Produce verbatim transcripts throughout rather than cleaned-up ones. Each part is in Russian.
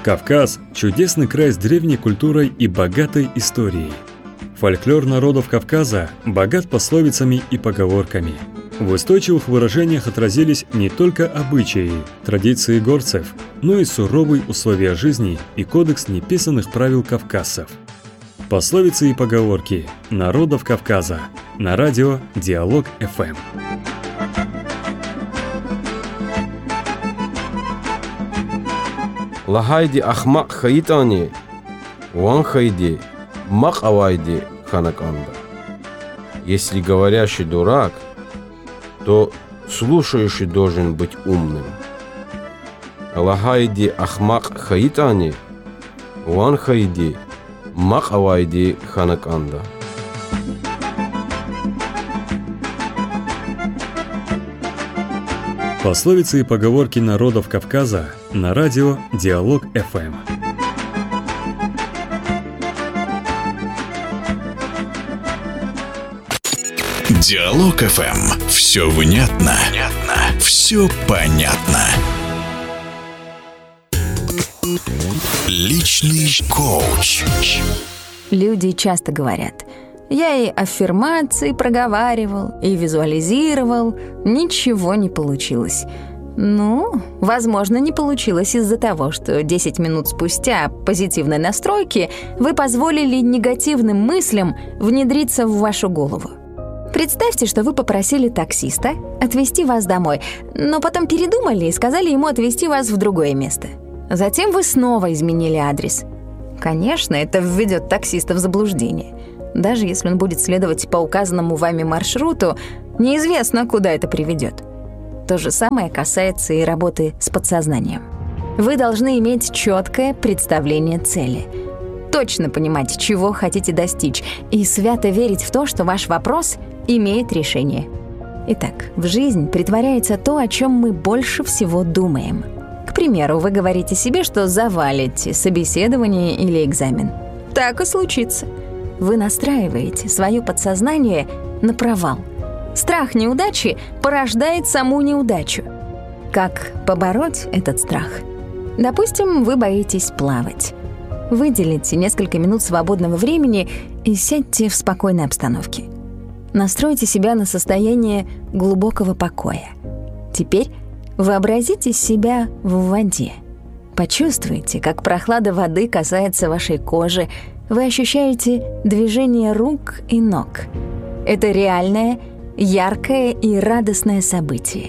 Кавказ – чудесный край с древней культурой и богатой историей. Фольклор народов Кавказа богат пословицами и поговорками. В устойчивых выражениях отразились не только обычаи, традиции горцев, но и суровые условия жизни и кодекс неписанных правил кавказцев. Пословицы и поговорки народов Кавказа на радио Диалог эф эм. Лагайди ахмак хаитани, ван хайди, мак авайди ханаканда. Если говорящий дурак, то слушающий должен быть умным. Лагайди ахмак хаитани, ван хайди, мак авайди ханаканда. Пословицы и поговорки народов Кавказа на радио Диалог эф эм. Диалог эф эм. Все внятно, внятно, все понятно. Личный коуч. Люди часто говорят: я и аффирмации проговаривал, и визуализировал, ничего не получилось. Ну, возможно, не получилось из-за того, что десять минут спустя позитивной настройки вы позволили негативным мыслям внедриться в вашу голову. Представьте, что вы попросили таксиста отвезти вас домой, но потом передумали и сказали ему отвезти вас в другое место. Затем вы снова изменили адрес. Конечно, это введет таксиста в заблуждение. Даже если он будет следовать по указанному вами маршруту, неизвестно, куда это приведет. То же самое касается и работы с подсознанием. Вы должны иметь четкое представление цели, точно понимать, чего хотите достичь, и свято верить в то, что ваш вопрос имеет решение. Итак, в жизнь притворяется то, о чем мы больше всего думаем. К примеру, вы говорите себе, что завалите собеседование или экзамен. Так и случится. Вы настраиваете свое подсознание на провал. Страх неудачи порождает саму неудачу. Как побороть этот страх? Допустим, вы боитесь плавать. Выделите несколько минут свободного времени и сядьте в спокойной обстановке. Настройте себя на состояние глубокого покоя. Теперь вообразите себя в воде. Почувствуйте, как прохлада воды касается вашей кожи. Вы ощущаете движение рук и ног. Это реальное, яркое и радостное событие.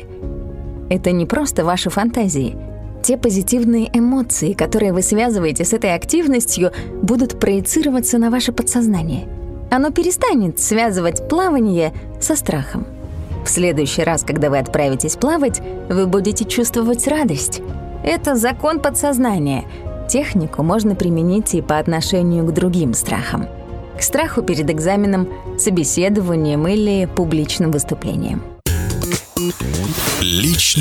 Это не просто ваши фантазии. Те позитивные эмоции, которые вы связываете с этой активностью, будут проецироваться на ваше подсознание. Оно перестанет связывать плавание со страхом. В следующий раз, когда вы отправитесь плавать, вы будете чувствовать радость. Это закон подсознания. Технику можно применить и по отношению к другим страхам. К страху перед экзаменом, собеседованием или публичным выступлением. Личный